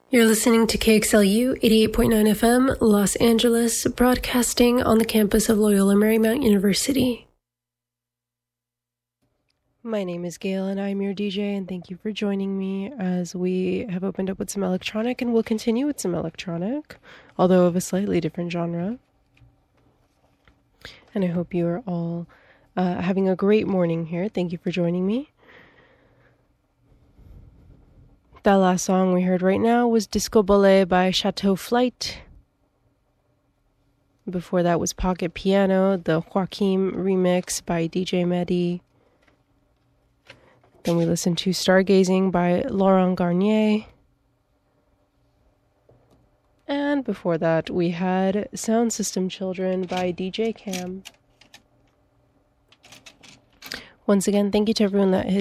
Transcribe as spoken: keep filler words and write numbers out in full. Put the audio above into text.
You're listening to K X L U eighty-eight point nine F M, Los Angeles, broadcasting on the campus of Loyola Marymount University. My name is Gail, and I'm your D J, and thank you for joining me as we have opened up with some electronic, and we'll continue with some electronic, although of a slightly different genre. And I hope you are all uh, having a great morning here. Thank you for joining me. That last song we heard right now was Disco Ballet by Chateau Flight. Before that was Pocket Piano, the Joaquim remix by D J Mehdi. Then we listened to Stargazing by Laurent Garnier. And before that we had Sound System Children by D J Cam. Once again, thank you to everyone that has